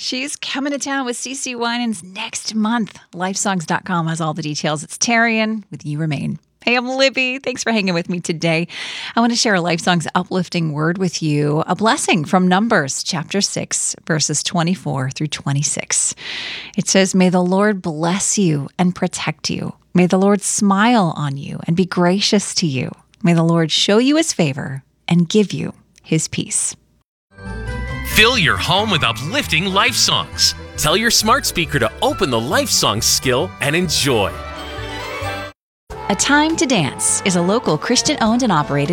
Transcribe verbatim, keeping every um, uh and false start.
She's coming to town with CeCe Winans next month. Lifesongs dot com has all the details. It's Tarian with You Remain. Hey, I'm Libby. Thanks for hanging with me today. I want to share a Lifesongs uplifting word with you, a blessing from Numbers chapter six, verses twenty-four through twenty-six. It says, "May the Lord bless you and protect you. May the Lord smile on you and be gracious to you. May the Lord show you his favor and give you his peace." Fill your home with uplifting life songs. Tell your smart speaker to open the Life Songs skill and enjoy. A Time to Dance is a local Christian-owned and operated